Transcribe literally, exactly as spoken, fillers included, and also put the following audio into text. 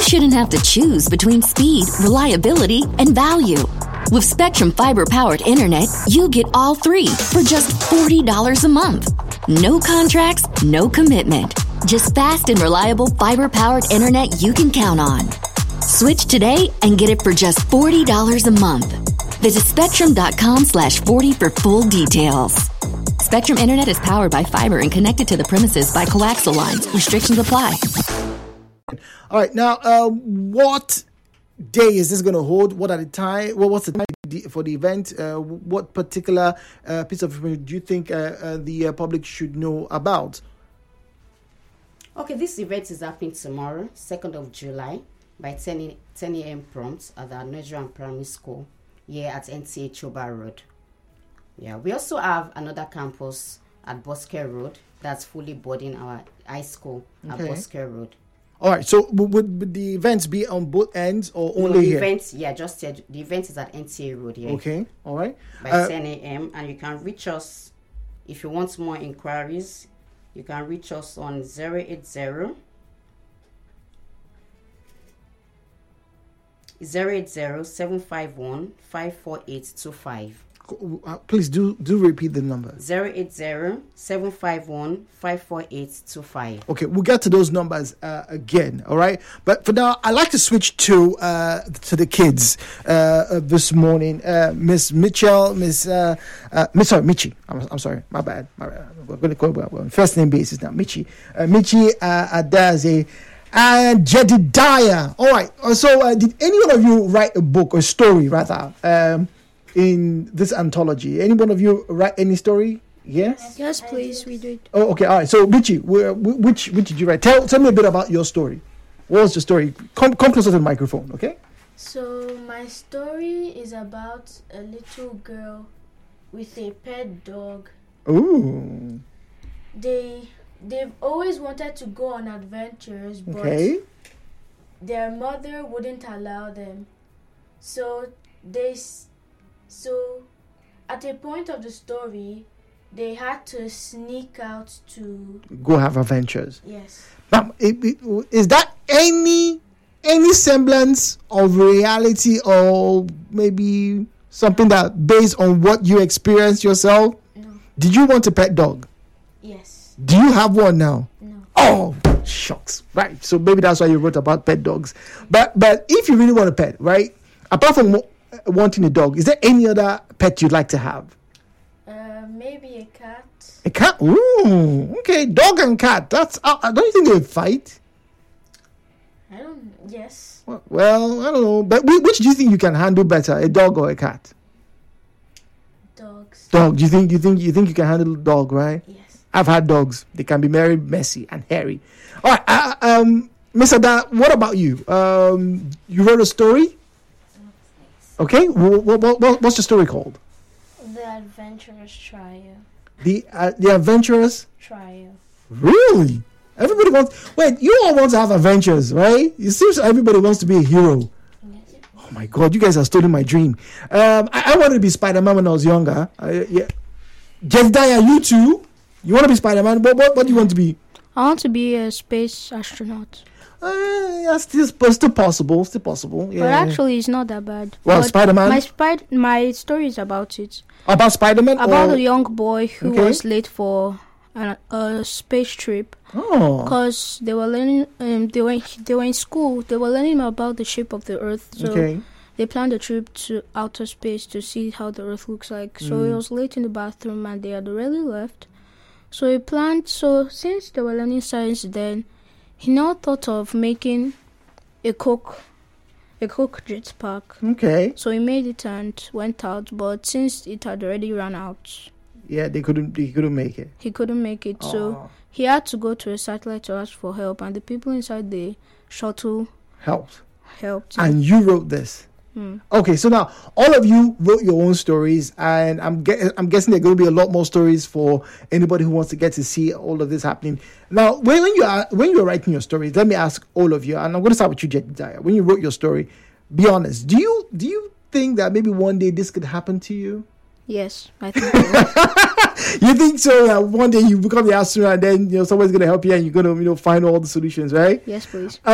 shouldn't have to choose between speed, reliability, and value. With Spectrum Fiber-powered internet, you get all three for just forty dollars a month. No contracts, no commitment. Just fast and reliable fiber-powered internet you can count on. Switch today and get it for just forty dollars a month. Visit spectrum.com slash 40 for full details. Spectrum Internet is powered by fiber and connected to the premises by coaxial lines. Restrictions apply. All right, now, uh, what day is this going to hold? What are the time? Well, what's the time for the event? Uh, what particular uh, piece of information do you think uh, uh, the uh, public should know about? Okay, this event is happening tomorrow, second of July, by ten a.m. prompt at the Nigerian Primary School here at N T A Choba Road. Yeah, we also have another campus at Bosker Road that's fully boarding our high school at Okay. Bosker Road. All right, so would, would the events be on both ends or No, only the here? event, yeah, just said the event is at N T A Road here Okay, all right. by Uh, ten a.m. and you can reach us if you want more inquiries. You can reach us on zero eight zero zero eight zero seven five one five four eight two five. uh, please do do repeat the number. zero eight zero seven five one five four eight two five. Okay, we'll get to those numbers uh, again, all right? But for now, I'd like to switch to uh, to the kids uh, uh, this morning. Uh, Miss Mitchell, Miss, uh, uh, Miss sorry, Michi. I'm, I'm sorry, my bad. My bad. We're going to call her on first name basis now. Michi. Uh, Michi uh, Adaze and Jedediah. All right, uh, so uh, did any one of you write a book or story, rather, um, in this anthology? Any one of you write any story? Yes? Yes, please, we did. Oh, okay, all right. So, Michi, wh- wh- which which did you write? Tell tell me a bit about your story. What was the story? Come come closer to the microphone, okay? So my story is about a little girl with a pet dog. Ooh, They they've always wanted to go on adventures, but okay. their mother wouldn't allow them. So they s- so at a point of the story, they had to sneak out to Go have adventures. yes. Now, i- i- is that any any semblance of reality, or maybe something that based on what you experienced yourself? No. Did you want a pet dog? Yes. Do you have one now? No. Oh, shucks. Right. So maybe that's why you wrote about pet dogs. But but if you really want a pet, right? Apart from wa- wanting a dog, is there any other pet you'd like to have? Uh, maybe a cat. A cat? Ooh, okay. Dog and cat. That's. Uh, uh, don't you think they fight? I don't. Yes. Well, I don't know. But whi- which do you think you can handle better, a dog or a cat? Dogs. Dog. Do you think you think you think you can handle a dog, right? Yes. I've had dogs. They can be very messy and hairy. All right. Uh, um, Miss Ada, what about you? Um, you wrote a story. Okay. What, what, what, what's the story called? The Adventurous Trio. The uh, the Adventurous. Trio. Really? Everybody wants. Wait, you all want to have adventures, right? It seems everybody wants to be a hero. Yes. Oh my God, you guys are stealing my dream. Um, I, I wanted to be Spider-Man when I was younger. Uh, yeah. Jedediah, you too? You want to be Spider-Man? What, what, what do you want to be? I want to be a space astronaut. Uh, yeah, still, still possible. Still possible. Yeah. But actually, it's not that bad. Well, But Spider-Man? My spid- my story is about it. About Spider-Man? About or... a young boy who Okay. was late for an, a space trip Oh. because they were learning. Um, they were they were in school. They were learning about the shape of the Earth. So Okay. they planned a trip to outer space to see how the Earth looks like. So Mm. he was late in the bathroom and they had already left. So he planned. So since they were learning science, then he now thought of making a coke, a coke jetpack. Okay. So he made it and went out. But since it had already run out, Yeah, they couldn't. They couldn't make it. he couldn't make it. So Oh. he had to go to a satellite to ask for help, and the people inside the shuttle Helped. helped. him. And you wrote this. Hmm. Okay, so now all of you wrote your own stories, and I'm ge- I'm guessing there are going to be a lot more stories for anybody who wants to get to see all of this happening. Now, when, when you are when you are writing your stories, let me ask all of you, and I'm going to start with you, Jedediah. When you wrote your story, be honest. Do you do you think that maybe one day this could happen to you? Yes, I think. so. You think so? That one day you become the astronaut, and then you know someone's going to help you, and you're going to you know find all the solutions, right? Yes, please.